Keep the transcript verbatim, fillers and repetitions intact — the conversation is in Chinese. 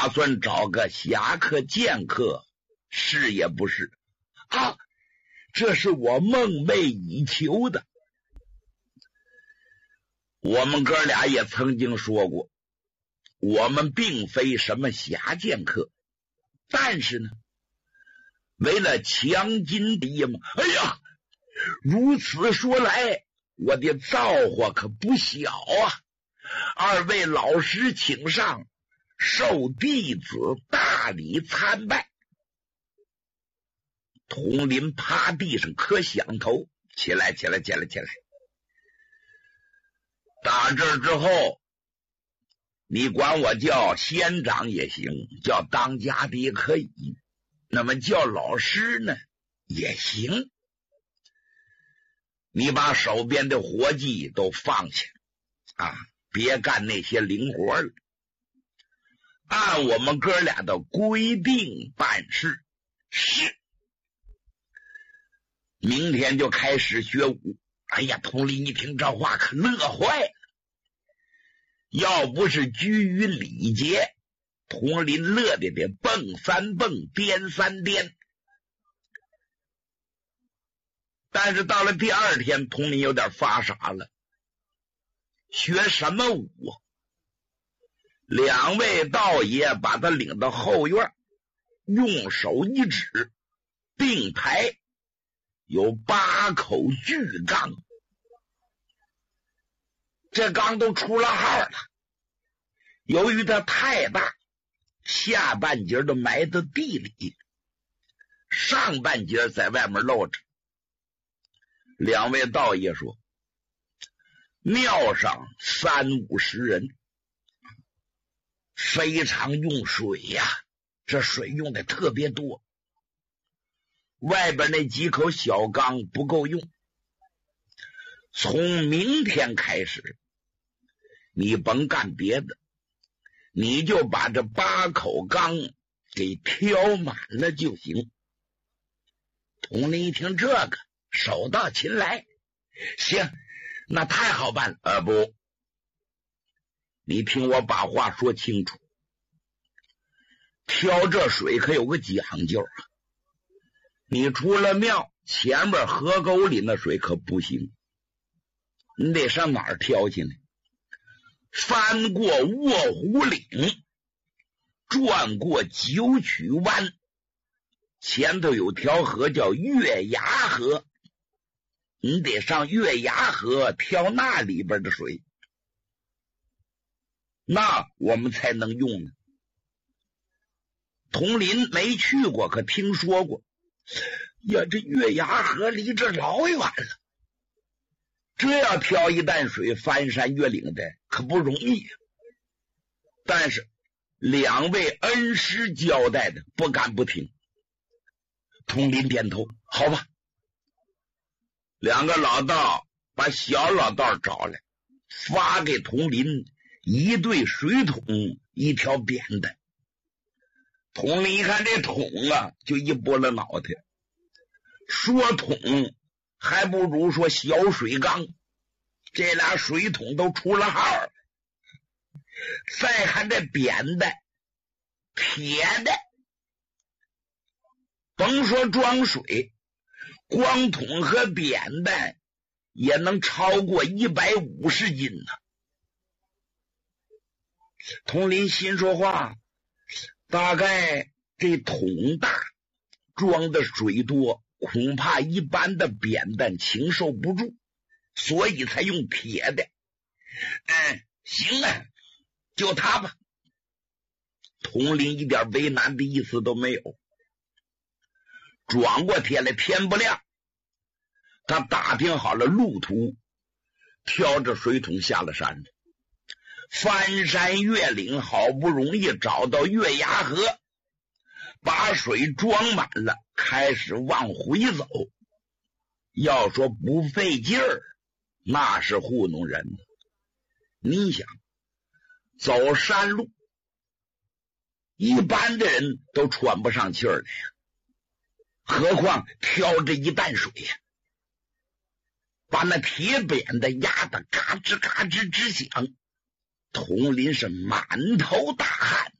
打算找个侠客剑客，是也不是啊？这是我梦寐以求的。我们哥俩也曾经说过，我们并非什么侠剑客，但是呢，为了强金的嘛，哎呀，如此说来，我的造化可不小啊！二位老师请上，受弟子大礼参拜。佟林趴地上磕响头，起来起来起来起来。打这之后，你管我叫仙长也行，叫当家的也可以，那么叫老师呢也行。你把手边的活计都放下啊，别干那些零活了，按我们哥俩的规定办事。是，明天就开始学武。哎呀，佟林一听这话可乐坏了，要不是居于礼节，佟林乐的得蹦三蹦颠三颠。但是到了第二天，佟林有点发傻了，学什么武啊？两位道爷把他领到后院，用手一指，并排有八口巨缸，这缸都出了号了。由于它太大，下半截都埋到地里，上半截在外面露着。两位道爷说，庙上三五十人，非常用水呀、啊，这水用的特别多，外边那几口小缸不够用。从明天开始，你甭干别的，你就把这八口缸给挑满了就行。佟林一听这个，手到擒来，行，那太好办了。呃，不，你听我把话说清楚，挑这水可有个讲究啊。你出了庙，前面河沟里那水可不行，你得上哪儿挑去呢？翻过卧虎岭，转过九曲湾，前头有条河叫月牙河，你得上月牙河挑那里边的水，那我们才能用呢。佟林没去过，可听说过。呀，这月牙河离这老远了，这要挑一担水翻山越岭的可不容易。但是两位恩师交代的，不敢不听。佟林点头，好吧。两个老道把小老道找来，发给佟林一对水桶一条扁担。佟林一看这桶啊，就一拨了脑袋，说桶还不如说小水缸，这俩水桶都出了号。再看这扁担，铁的，甭说装水，光桶和扁担也能超过一百五十斤呢。佟林心说话，大概这桶大，装的水多，恐怕一般的扁担承受不住，所以才用铁的。嗯，行啊，就他吧。佟林一点为难的意思都没有。转过天来，天不亮，他打听好了路途，挑着水桶下了山，翻山越岭，好不容易找到月牙河，把水装满了，开始往回走。要说不费劲儿，那是糊弄人的。你想，走山路，一般的人都喘不上气儿来呀，何况挑着一担水呀，把那铁扁的压得嘎吱嘎吱直响。佟林是满头大汗，